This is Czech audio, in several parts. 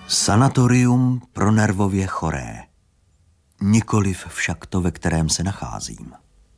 Sanatorium pro nervově choré. Nikoliv však to, ve kterém se nacházím.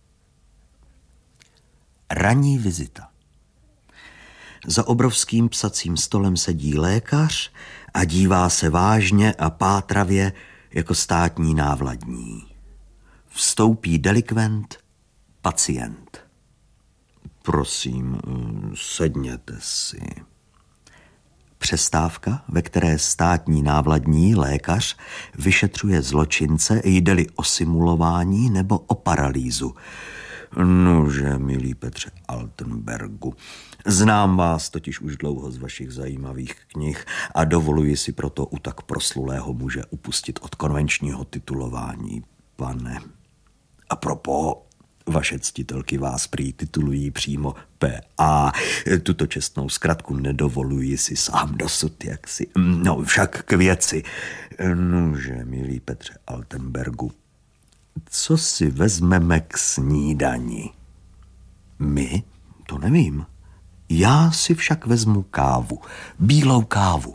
Ranní vizita. Za obrovským psacím stolem sedí lékař a dívá se vážně a pátravě jako státní návladní. Vstoupí delikvent, pacient. Prosím, sedněte si. Přestávka, ve které státní návladní lékař vyšetřuje zločince, jde-li o simulování nebo o paralýzu. Nože, milý Petře Altenbergu, znám vás totiž už dlouho z vašich zajímavých knih a dovoluji si proto u tak proslulého muže upustit od konvenčního titulování, pane. A propos, vaše ctitelky vás prý titulují přímo P.A. Tuto čestnou zkratku nedovoluji si sám dosud, jaksi. No, však k věci. Nože, milý Petře Altenbergu, co si vezmeme k snídani? My? To nevím. Já si však vezmu kávu. Bílou kávu.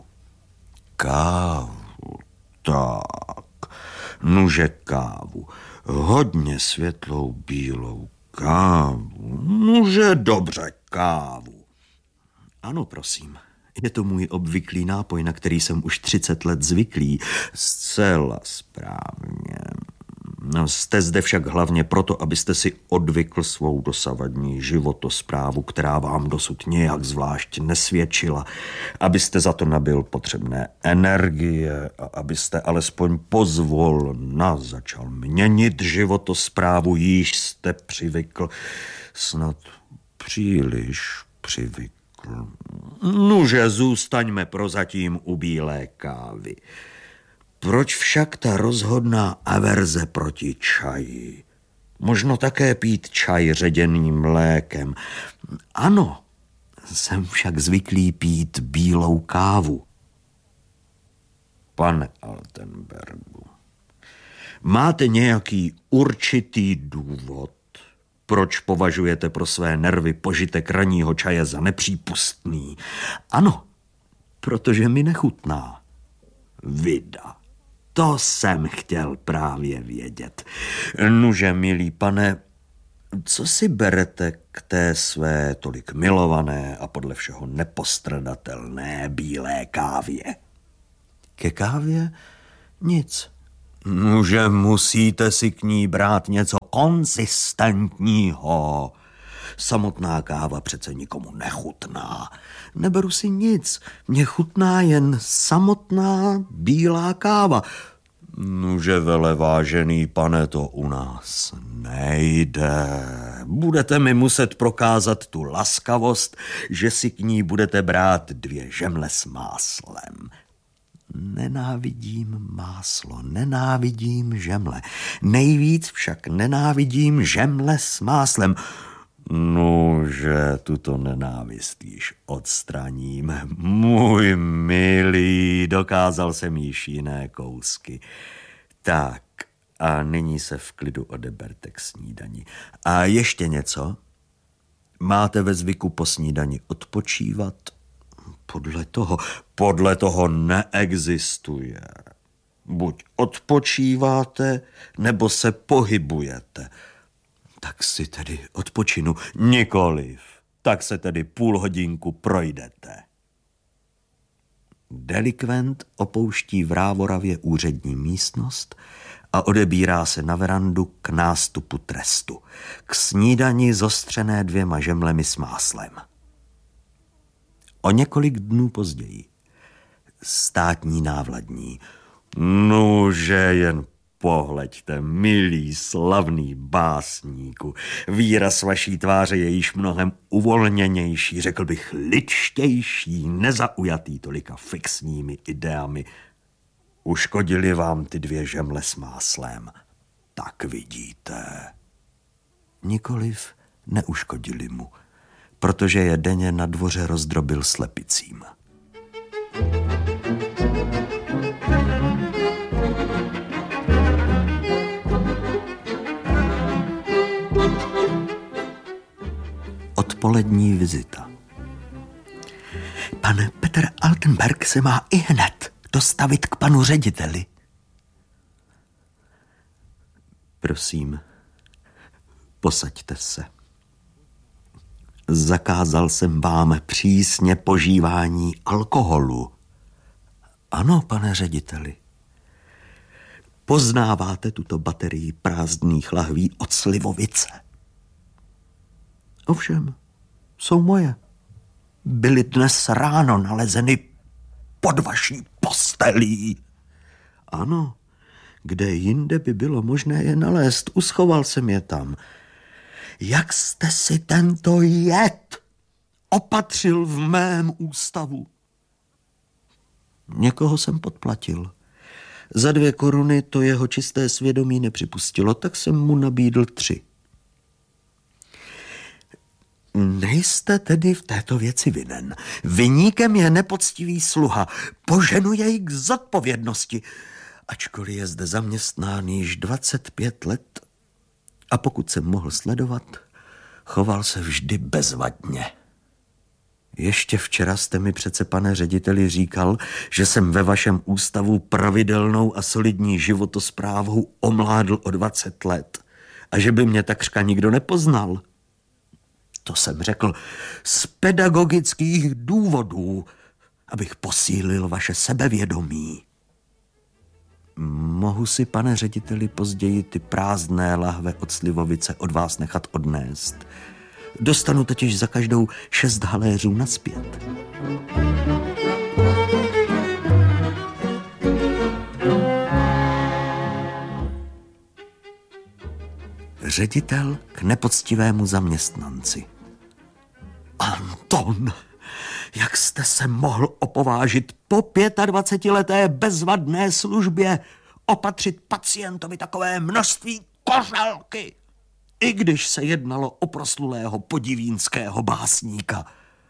Kávu, tak. Nože kávu. Hodně světlou bílou kávu. Nože dobře, kávu. Ano, prosím. Je to můj obvyklý nápoj, na který jsem už 30 let zvyklý. Zcela správně. No, jste zde však hlavně proto, abyste si odvykl svou dosavadní životosprávu, která vám dosud nějak zvlášť nesvědčila, abyste za to nabyl potřebné energie a abyste alespoň pozvolna začal měnit životosprávu, již jste přivykl, snad příliš přivykl. Nuže, zůstaňme prozatím u bílé kávy. Proč však ta rozhodná averze proti čaji? Možno také pít čaj ředěným mlékem. Ano, jsem však zvyklý pít bílou kávu. Pane Altenbergu, máte nějaký určitý důvod, proč považujete pro své nervy požitek ranního čaje za nepřípustný? Ano, protože mi nechutná. Vida. To jsem chtěl právě vědět. Nuže, milý pane, co si berete k té své tolik milované a podle všeho nepostradatelné bílé kávě? Ke kávě? Nic. Nuže, musíte si k ní brát něco konzistentního. Samotná káva přece nikomu nechutná. Neberu si nic, mně chutná jen samotná bílá káva. Nuže, velevážený pane, to u nás nejde. Budete mi muset prokázat tu laskavost, že si k ní budete brát 2 žemle s máslem. Nenávidím máslo, nenávidím žemle. Nejvíc však nenávidím žemle s máslem. Nože, tuto nenávist již odstraním. Můj milý, dokázal jsem již jiné kousky. Tak, a nyní se v klidu odeberte k snídani. A ještě něco? Máte ve zvyku po snídani odpočívat? Podle toho neexistuje. Buď odpočíváte, nebo se pohybujete. Tak si tedy odpočinu. Nikoliv. Tak se tedy půl hodinku projdete. Delikvent opouští vrávoravě úřední místnost a odebírá se na verandu k nástupu trestu. K snídani zostřené 2 žemlemi s máslem. O několik dnů později. Státní návladní. Nože, jen pohleďte, milý, slavný básníku. Výraz vaší tváře je již mnohem uvolněnější, řekl bych lidštější, nezaujatý tolika fixními ideami. Uškodili vám ty 2 žemle s máslem. Tak vidíte. Nikoliv neuškodili mu, protože je denně na dvoře rozdrobil slepicím. Odpolední vizita. Pan Petr Altenberg se má ihned dostavit k panu řediteli. Prosím, posaďte se. Zakázal jsem vám přísně požívání alkoholu. Ano, pane řediteli. Poznáváte tuto baterii prázdných lahví od slivovice? Ovšem, jsou moje. Byly dnes ráno nalezeny pod vaší postelí. Ano, kde jinde by bylo možné je nalézt, uschoval jsem je tam. Jak jste si tento jed opatřil v mém ústavu? Někoho jsem podplatil. Za 2 koruny to jeho čisté svědomí nepřipustilo, tak jsem mu nabídl 3. Nejste tedy v této věci vinen. Viníkem je nepoctivý sluha. Poženu jej k zodpovědnosti. Ačkoliv je zde zaměstnán již 25 let a pokud jsem mohl sledovat, choval se vždy bezvadně. Ještě včera jste mi přece, pane řediteli, říkal, že jsem ve vašem ústavu pravidelnou a solidní životosprávou omládl o 20 let a že by mě takřka nikdo nepoznal. To jsem řekl z pedagogických důvodů, abych posílil vaše sebevědomí. Mohu si, pane řediteli, později ty prázdné lahve od slivovice od vás nechat odnést. Dostanu totiž za každou 6 haléřů nazpět. Ředitel k nepoctivému zaměstnanci. Anton, jak jste se mohl opovážit po 25leté bezvadné službě opatřit pacientovi takové množství kořalky, i když se jednalo o proslulého podivínského básníka.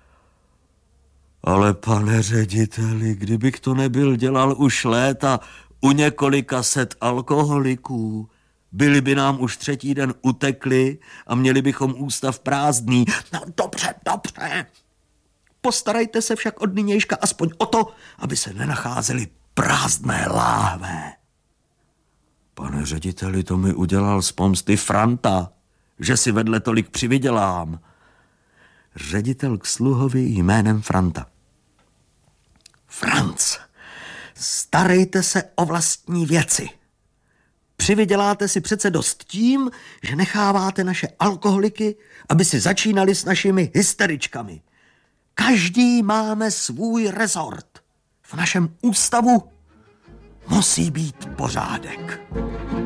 Ale pane řediteli, kdybych to nebyl dělal už léta u několika set alkoholiků, byli by nám už 3. den utekli a měli bychom ústav prázdný. No dobře. Postarajte se však od nynějška aspoň o to, aby se nenacházely prázdné láhve. Pane řediteli, to mi udělal z pomsty Franta, že si vedle tolik přivydělám. Ředitel k sluhovi jménem Franta. Franc, starejte se o vlastní věci. Přivyděláte si přece dost tím, že necháváte naše alkoholiky, aby si začínali s našimi hysteričkami. Každý máme svůj rezort. V našem ústavu musí být pořádek.